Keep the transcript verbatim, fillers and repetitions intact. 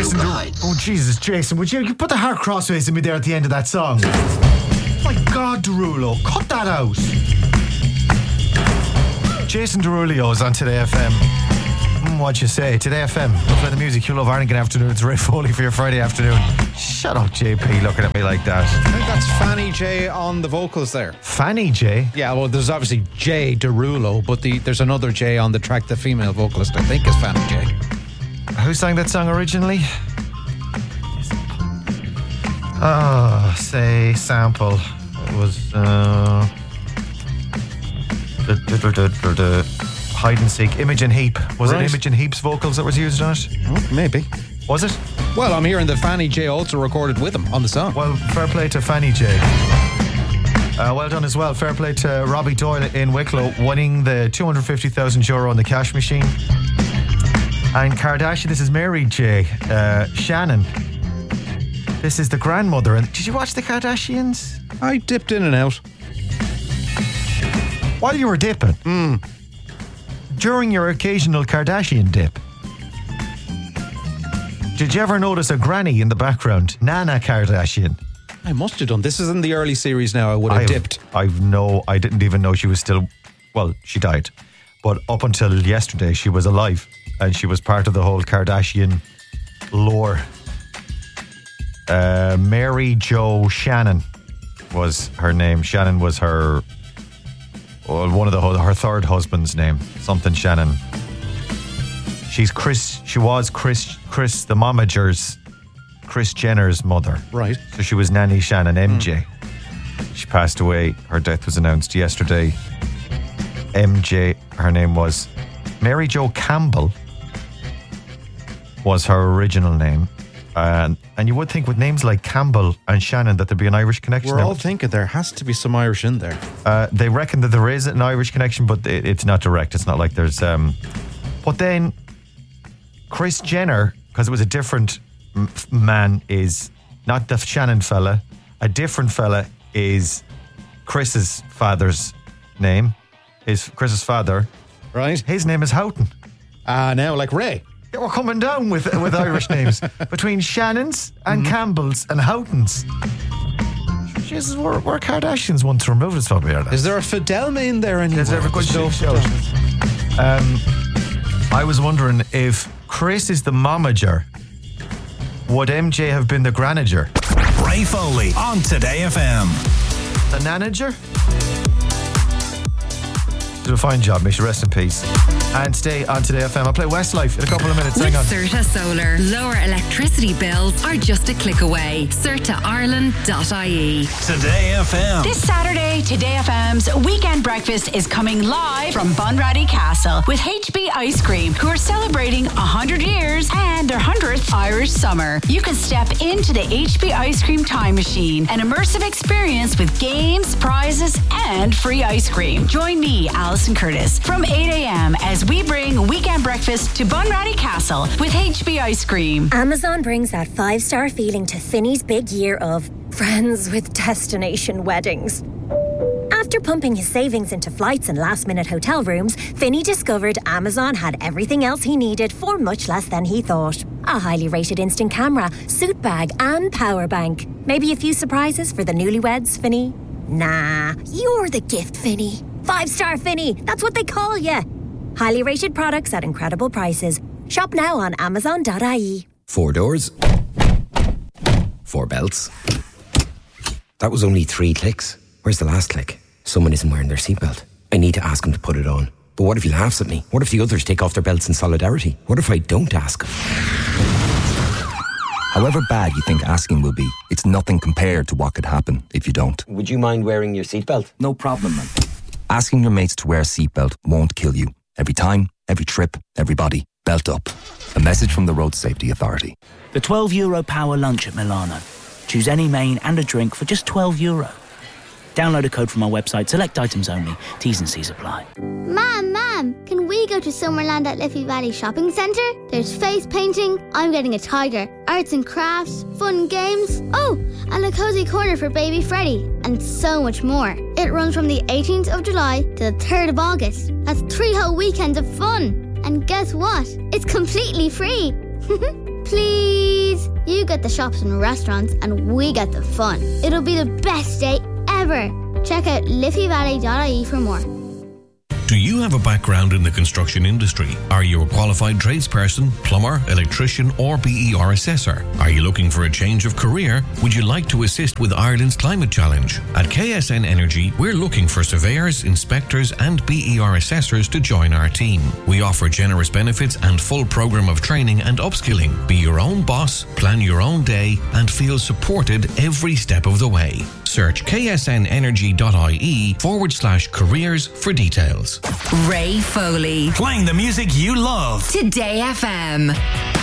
Jason. Guides. Oh, Jesus, Jason, would you, you put the heart crossways in me there at the end of that song? My God, Derulo, cut that out. Jason Derulo is on Today F M. Mm, what'd you say? Today F M. Look at the music. You love Ireland afternoon. It's Ray Foley for your Friday afternoon. Shut up, J P, looking at me like that. I think that's Fanny J on the vocals there. Fanny J? Yeah, well, there's obviously J Derulo, but the, there's another J on the track, the female vocalist, I think, is Fanny J. Who sang that song originally? Oh, say sample. It was uh, the, the, the, the, the hide and seek. Imogen Heap. Was Right. it Imogen Heap's vocals that was used on it? Oh, maybe. Was it? Well, I'm hearing that Fanny J also recorded with him on the song. Well, fair play to Fanny J. Uh, well done as well. Fair play to Robbie Doyle in Wicklow, winning the two hundred fifty thousand euro on the cash machine. And Kardashian, this is Mary J. Uh, Shannon. This is the grandmother. And did you watch the Kardashians? I dipped in and out. While you were dipping? Mm. During your occasional Kardashian dip? Did you ever notice a granny in the background? Nana Kardashian. I must have done. This is in the early series now. I would have I've, dipped. I've no, I didn't even know she was still, well, she died. But up until yesterday, she was alive. And she was part of the whole Kardashian lore. Uh, Mary Jo Shannon was her name. Shannon was her, well, one of the, her third husband's name. Something Shannon. She's Chris, she was Chris, Chris the momager's, Kris Jenner's mother. Right. So she was Nanny Shannon, M J. Mm. She passed away. Her death was announced yesterday. M J, her name was Mary Jo Campbell, was her original name. Uh, and you would think with names like Campbell and Shannon that there'd be an Irish connection. We're there. all thinking there has to be some Irish in there. Uh, they reckon that there is an Irish connection, but it, it's not direct. It's not like there's... Um, but then Kris Jenner, because it was a different m- man, is not the Shannon fella. A different fella is Chris's father's name. Is Chris's father. Right. His name is Houghton. Ah, uh, now like Ray. Yeah, we're coming down with with Irish names. Between Shannons and mm-hmm. Campbells and Houghtons. Jesus, we're, we're Kardashians once removed. It's probably our Is there a Fidelma in there anywhere? Is there a good show? Um, I was wondering if Chris is the momager, would M J have been the granager? Ray Foley on Today F M. The nanager? Did a fine job, may she rest in peace. And stay on Today F M. I'll play Westlife in a couple of minutes. Hang on. With Certa Solar, lower electricity bills are just a click away. certa ireland dot I E. Today F M. This Saturday, Today F M's Weekend Breakfast is coming live from Bunratty Castle with H B Ice Cream, who are celebrating one hundred years and their one hundredth Irish summer. You can step into the H B Ice Cream time machine, an immersive experience with games, prizes, and free ice cream. Join me, Alison Curtis, from eight a.m. as we bring Weekend Breakfast to Bunratty Castle with H B Ice Cream. Amazon brings that five-star feeling to Finny's big year of friends with destination weddings. After pumping his savings into flights and last-minute hotel rooms, Finny discovered Amazon had everything else he needed for much less than he thought. A highly rated instant camera, suit bag, and power bank. Maybe a few surprises for the newlyweds, Finny? Nah, you're the gift, Finny. Five-star Finny, that's what they call you. Highly rated products at incredible prices. Shop now on amazon dot I E. Four doors. Four belts. That was only three clicks. Where's the last click? Someone isn't wearing their seatbelt. I need to ask him to put it on. But what if he laughs at me? What if the others take off their belts in solidarity? What if I don't ask him? However bad you think asking will be, it's nothing compared to what could happen if you don't. Would you mind wearing your seatbelt? No problem, man. Asking your mates to wear a seatbelt won't kill you. Every time, every trip, everybody, belt up. A message from the Road Safety Authority. The twelve euro power lunch at Milano. Choose any main and a drink for just twelve euro. Download a code from our website, select items only. T's and C's apply. Mom, Mom, can we go to Summerland at Liffey Valley Shopping Centre? There's face painting, I'm getting a tiger, arts and crafts, fun games, oh, and a cozy corner for baby Freddie, and so much more. It runs from the eighteenth of July to the third of August. That's three whole weekends of fun. And guess what? It's completely free. Please. You get the shops and restaurants and we get the fun. It'll be the best day ever. Check out liffey valley dot I E for more. Do you have a background in the construction industry? Are you a qualified tradesperson, plumber, electrician or B E R assessor? Are you looking for a change of career? Would you like to assist with Ireland's climate challenge? At K S N Energy, we're looking for surveyors, inspectors and B E R assessors to join our team. We offer generous benefits and full programme of training and upskilling. Be your own boss, plan your own day and feel supported every step of the way. Search ksnenergy.ie forward slash careers for details. Ray Foley. Playing the music you love. Today F M.